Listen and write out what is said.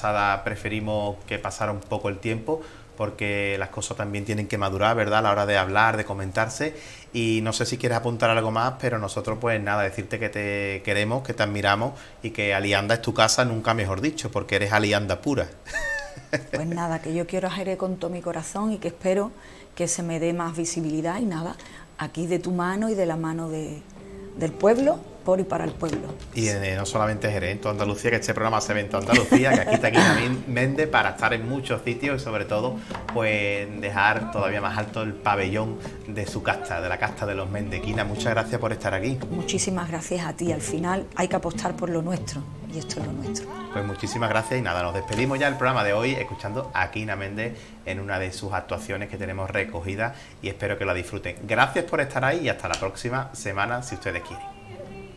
pasada preferimos que pasara un poco el tiempo, porque las cosas también tienen que madurar, ¿verdad? A la hora de hablar, de comentarse. Y no sé si quieres apuntar algo más, pero nosotros pues nada, decirte que te queremos, que te admiramos y que Alianda es tu casa, nunca mejor dicho, porque eres Alianda pura. Pues nada, que yo quiero a Jerez con todo mi corazón y que espero que se me dé más visibilidad y nada, aquí de tu mano y de la mano del pueblo, por y para el pueblo. Y no solamente Jerez, en toda Andalucía, que este programa se ve en toda Andalucía, que aquí está Quina Méndez para estar en muchos sitios y sobre todo pues dejar todavía más alto el pabellón de su casta, de la casta de los Méndez. Quina, muchas gracias por estar aquí. Muchísimas gracias a ti, al final hay que apostar por lo nuestro y esto es lo nuestro. Pues muchísimas gracias y nada, nos despedimos ya del programa de hoy escuchando a Quina Méndez en una de sus actuaciones que tenemos recogidas y espero que la disfruten. Gracias por estar ahí y hasta la próxima semana si ustedes quieren.